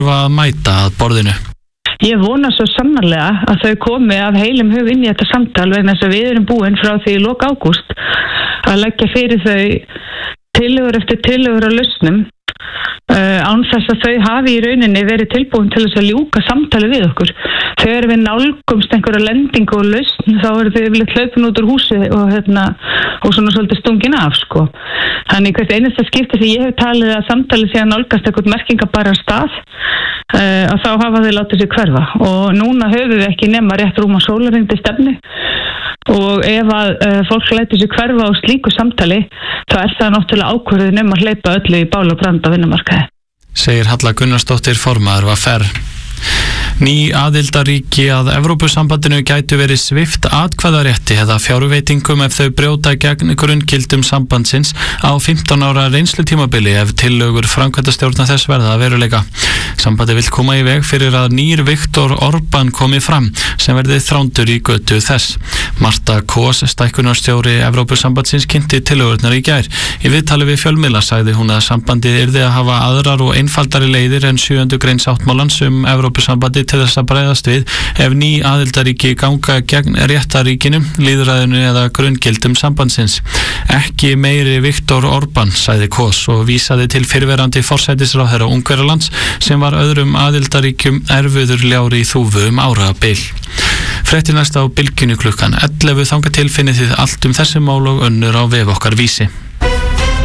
að mæta að borðinu. Ég vona svo sannarlega að þau komi af heilum hug inn í þetta samtal vegna þess að við erum búin frá því í lok ágúst að leggja fyrir þau tillögur eftir tillögur á lausnum án þess að þau hafi í rauninni verið tilbúin til þess að ljúka samtali við okkur. Þegar við nálgumst einhverja lendingu og lausn þá eru þau yfirleitt hlaupin út úr húsi og svona svolítið stungin af sko. Þannig hvert einasta skipti sem ég hef talið að samtali sé að nálgast eitthvað merkingabæran stað að þá hafa þau látið sig hverfa og núna höfum við ekki nema rétt rúma sólarhring til stefnu og ef að fólk lætur sig hverfa á slíku samtali þá er það náttúrulega ákvörðun að hleypa öllu í bál og brand á vinnumarkaði. Segir Halla Gunnarsdóttir formaður VR. Ný aðildarríki að Evrópusambandinu gætu verið svipt atkvæðarétti eða fjárveitingum ef þau brjóta gegn grunngildum sambandsins á 15 ára reynslutímabili ef tillögur framkvæmdastjórnar þess verða að veruleika. Sambandi vill koma í veg fyrir að nýr Viktor Orbán komi fram sem verði þrándur í götu þess. Marta Kos, stækkunarstjóri Evrópusambandsins, kynnti tillögurnar í gær. Í viðtali við fjölmiðla sagði hún að sambandið yrði að hafa aðrar og einfaldari leiðir en 7. grein sáttmálans Evrópusambandið til þess að bregðast við ef ný aðildaríki ganga gegn réttaríkinu, lýðræðinu eða grunngildum sambandsins. Ekki meiri Viktor Orbán, sagði Kos og vísaði til fyrrverandi forsætisráðherra Ungverjalands sem var öðrum aðildaríkjum erfiður ljári í þúfu árabil. Fréttir næst á Bylgjunni klukkan 11 þangað til finnið þið allt þessi mál og önnur á vef okkar Vísi.